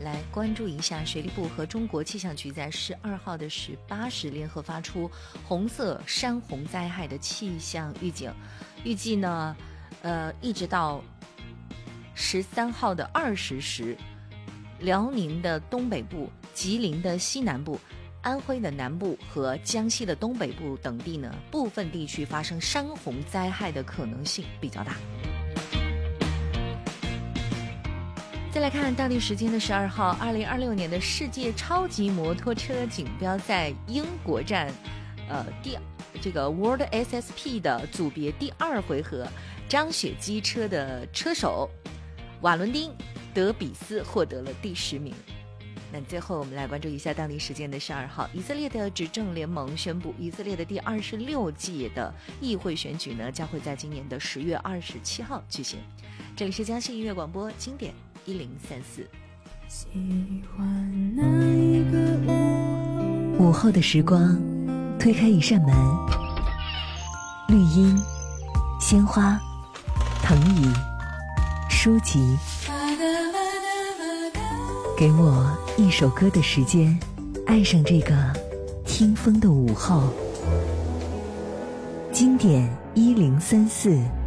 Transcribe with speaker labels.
Speaker 1: 来关注一下水利部和中国气象局在12号的18时联合发出红色山洪灾害的气象预警，预计呢，一直到13号的20时，辽宁的东北部、吉林的西南部、安徽的南部和江西的东北部等地呢，部分地区发生山洪灾害的可能性比较大。再来看当地时间的12号，2026年的世界超级摩托车锦标赛英国站，这个 World SSP 的组别第2回合，张雪机车的车手瓦伦丁·德比斯获得了第10名。那最后我们来关注一下当地时间的12号，以色列的执政联盟宣布，以色列的第26届的议会选举呢，将会在今年的10月27号举行。这里是江西音乐广播经典1034。
Speaker 2: 喜欢那一个
Speaker 3: 午后的时光，推开一扇门，绿荫、鲜花、藤椅、书籍，给我一首歌的时间，爱上这个听风的午后。经典1034。